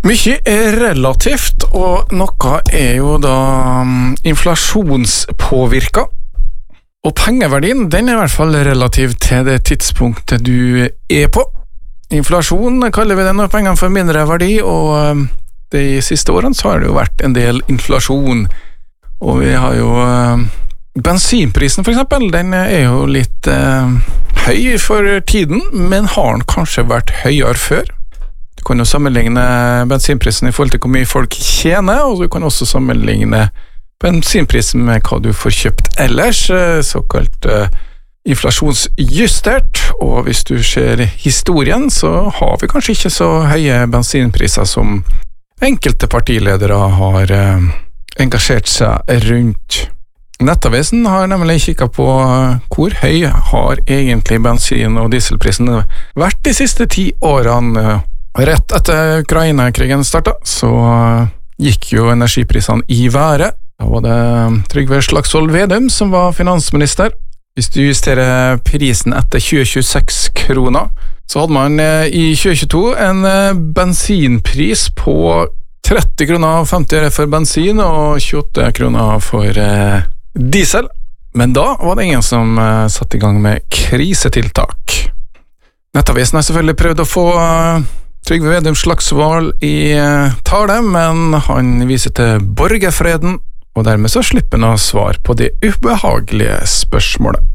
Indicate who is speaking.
Speaker 1: Mye relativt, og noe jo da inflasjonspåvirka. Og pengeverdien, den I hvert fall relativ til det tidspunktet du på. Inflasjon kaller vi det når pengene får mindre verdi, og de siste årene så har det jo vært en del inflasjon. Og vi har jo bensinprisen for eksempel, den jo litt høy for tiden, men har den kanskje vært høyere før. Du kan jo sammenligne bensinprisen I forhold til hvor mye folk tjener, og du kan også sammenligne bensinprisen med hva du får kjøpt ellers, såkalt inflasjonsjustert, og hvis du ser historien, så har vi kanskje ikke så høye bensinpriser som enkelte partiledere har engasjert seg rundt. Nettavisen har nemlig kikket på hvor høy har egentlig bensin- og dieselprisen vært de siste 10 årene. Rett etter Ukraina-krigen startet, så gikk jo energiprisene I været. Da var det Trygve Slagsvold Vedum som var finansminister. Hvis du justerer prisen etter 2026 kroner, så hadde man I 2022 en bensinpris på 30 kroner og 50 øre for bensin og 28 kroner for diesel. Men da var det ingen som satte I gang med krisetiltak. Nettavisen har selvfølgelig prøvd å få Trygve Vedum Slagsvold I tale, men han viser til borgerfreden, og dermed så slipper han å svare på det ubehagelige spørsmålet.